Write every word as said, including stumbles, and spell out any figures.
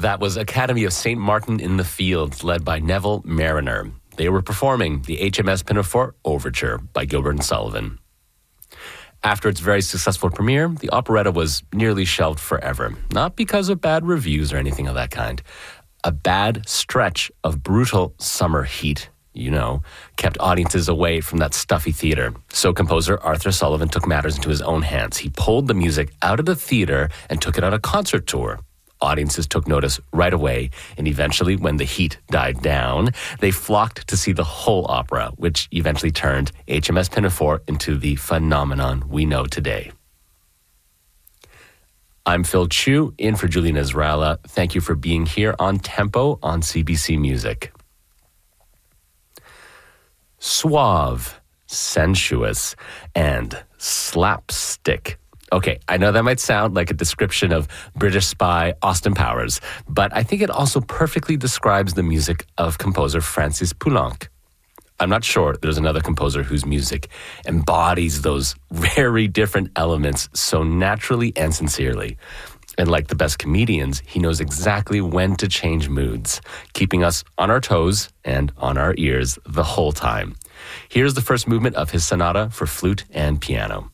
That was Academy of Saint Martin in the Fields, led by Neville Mariner. They were performing the H M S Pinafore Overture by Gilbert and Sullivan. After its very successful premiere, the operetta was nearly shelved forever, not because of bad reviews or anything of that kind. A bad stretch of brutal summer heat, you know, kept audiences away from that stuffy theater. So composer Arthur Sullivan took matters into his own hands. He pulled the music out of the theater and took it on a concert tour. Audiences took notice right away, and eventually, when the heat died down, they flocked to see the whole opera, which eventually turned H M S Pinafore into the phenomenon we know today. I'm Phil Chu, in for Julian Ezralla. Thank you for being here on Tempo on C B C Music. Suave, sensuous, and slapstick. Okay, I know that might sound like a description of British spy Austin Powers, but I think it also perfectly describes the music of composer Francis Poulenc. I'm not sure there's another composer whose music embodies those very different elements so naturally and sincerely. And like the best comedians, he knows exactly when to change moods, keeping us on our toes and on our ears the whole time. Here's the first movement of his sonata for flute and piano.